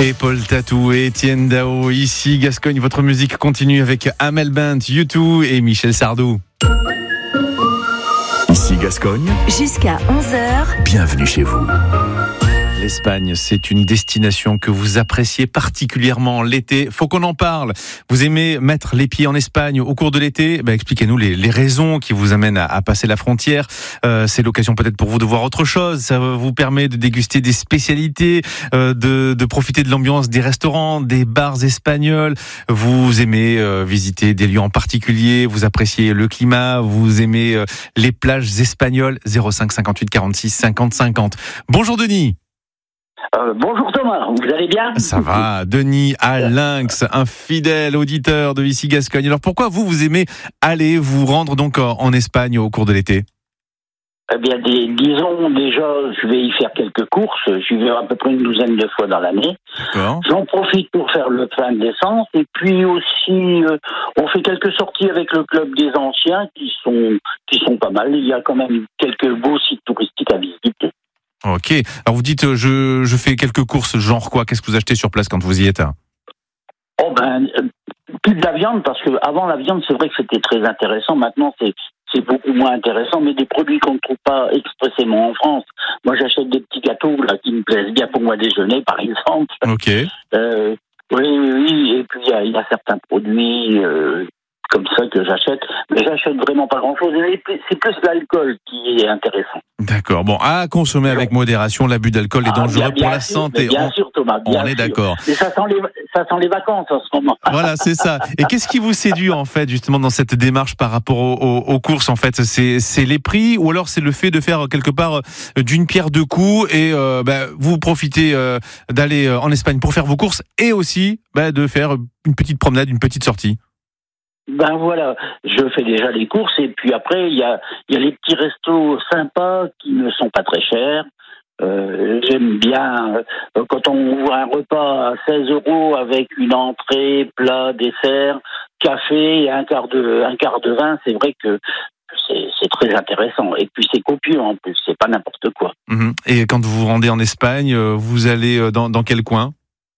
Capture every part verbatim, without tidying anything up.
Et Paul Tatou et Étienne Dao, ici Gascogne, votre musique continue avec Amel Bent, U deux et Michel Sardou. Ici Gascogne, jusqu'à onze heures, bienvenue chez vous. L'Espagne, c'est une destination que vous appréciez particulièrement l'été. Faut qu'on en parle. Vous aimez mettre les pieds en Espagne au cours de l'été ? Ben, expliquez-nous les, les raisons qui vous amènent à, à passer la frontière. Euh, c'est l'occasion peut-être pour vous de voir autre chose. Ça vous permet de déguster des spécialités, euh, de, de profiter de l'ambiance des restaurants, des bars espagnols. Vous aimez euh, visiter des lieux en particulier. Vous appréciez le climat. Vous aimez euh, les plages espagnoles. zéro cinq cinquante-huit quarante-six cinquante cinquante. Bonjour Denis. Euh, bonjour Thomas, vous allez bien ? Ça va, Denis à Lynx, un fidèle auditeur de Ici Gascogne. Alors pourquoi vous, vous aimez aller vous rendre donc en Espagne au cours de l'été ? Eh bien, des, disons déjà, je vais y faire quelques courses. J'y vais à peu près une douzaine de fois dans l'année. D'accord. J'en profite pour faire le plein d'essence. Et puis aussi, euh, on fait quelques sorties avec le club des anciens qui sont, qui sont pas mal. Il y a quand même quelques beaux sites touristiques à visiter. Ok. Alors vous dites, je, je fais quelques courses, genre quoi ? Qu'est-ce que vous achetez sur place quand vous y êtes ? Oh ben, euh, plus de la viande, parce que avant la viande, c'est vrai que c'était très intéressant. Maintenant, c'est, c'est beaucoup moins intéressant, mais des produits qu'on ne trouve pas expressément en France. Moi, j'achète des petits gâteaux là qui me plaisent bien pour moi déjeuner, par exemple. Ok. Euh, oui, oui, oui. Et puis il y a, y a certains produits. Euh, comme ça que j'achète, mais j'achète vraiment pas grand-chose. C'est plus l'alcool qui est intéressant. D'accord. Bon, à consommer avec modération, l'abus d'alcool est Ah, dangereux bien, bien pour la sûr, santé. Bien on, sûr, Thomas. Bien on sûr. est d'accord. Et ça sent les, ça sent les vacances en ce moment. Voilà, c'est ça. Et qu'est-ce qui vous séduit en fait justement dans cette démarche par rapport aux, aux, aux courses en fait ? C'est, c'est les prix ou alors c'est le fait de faire quelque part d'une pierre deux coups et euh, bah, vous profitez euh, d'aller en Espagne pour faire vos courses et aussi bah, de faire une petite promenade, une petite sortie ? Ben voilà, je fais déjà les courses et puis après il y a, y a les petits restos sympas qui ne sont pas très chers. Euh, j'aime bien euh, quand on voit un repas à seize euros avec une entrée, plat, dessert, café et un quart de un quart de vin, c'est vrai que c'est, c'est très intéressant. Et puis c'est copieux en plus, c'est pas n'importe quoi. Mmh. Et quand vous vous rendez en Espagne, vous allez dans, dans quel coin ?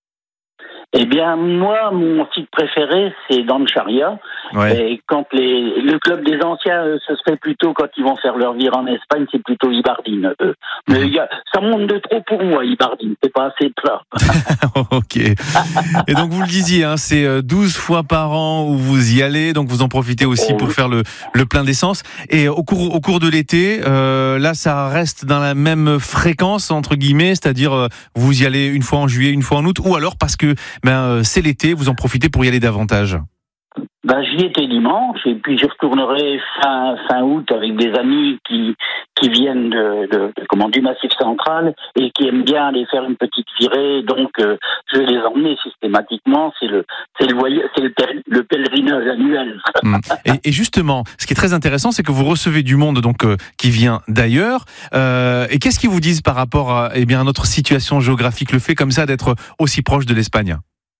Eh bien, moi, mon site préféré, c'est dans Charia. Ouais. Et quand les, le club des anciens, euh, ce serait plutôt, quand ils vont faire leur vie en Espagne, c'est plutôt Ibardine, eux. Mais il y a, ça monte de trop pour moi, Ibardine. C'est pas assez plat. Ok. Et donc, vous le disiez, hein, c'est douze fois par an où vous y allez. Donc, vous en profitez aussi pour faire le, le plein d'essence. Et au cours, au cours de l'été, euh, là, ça reste dans la même fréquence, entre guillemets. C'est-à-dire, euh, vous y allez une fois en juillet, une fois en août. Ou alors parce que ben, euh, c'est l'été, vous en profitez pour y aller davantage. Ben, j'y étais dimanche et puis je retournerai fin, fin août avec des amis qui, qui viennent de, de, de, comment, du Massif central et qui aiment bien aller faire une petite virée. Donc, euh, je vais les emmener systématiquement. C'est le, c'est le, voyage, c'est le, le pèlerinage annuel. Mmh. Et, et justement, ce qui est très intéressant, c'est que vous recevez du monde donc euh, qui vient d'ailleurs. Euh, et qu'est-ce qu'ils vous disent par rapport à, eh bien, à notre situation géographique, le fait comme ça d'être aussi proche de l'Espagne ?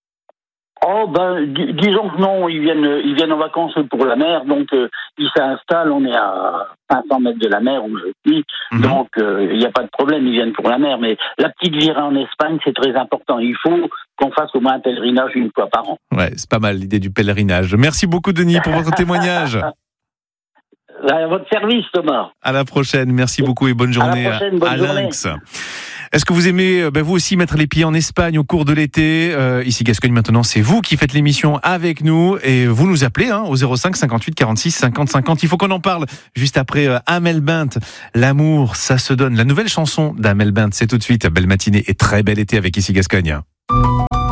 Oh ben, d- disons que non, ils viennent, ils viennent en vacances pour la mer, donc euh, ils s'installent. On est à cinq cents mètres de la mer où je suis, mmh. donc il euh, n'y a pas de problème, ils viennent pour la mer. Mais la petite virée en Espagne, c'est très important. Il faut qu'on fasse au moins un pèlerinage une fois par an. Ouais, c'est pas mal l'idée du pèlerinage. Merci beaucoup Denis pour votre témoignage. À votre service, Thomas. À la prochaine, merci beaucoup et bonne journée à, prochaine, bonne à journée. Lynx. Est-ce que vous aimez, ben vous aussi, mettre les pieds en Espagne au cours de l'été ? euh, Ici Gascogne maintenant, c'est vous qui faites l'émission avec nous et vous nous appelez hein, au zéro cinq cinquante-huit quarante-six cinquante cinquante. Il faut qu'on en parle juste après euh, Amel Bent. L'amour, ça se donne. La nouvelle chanson d'Amel Bent, c'est tout de suite. Belle matinée et très bel été avec Ici Gascogne.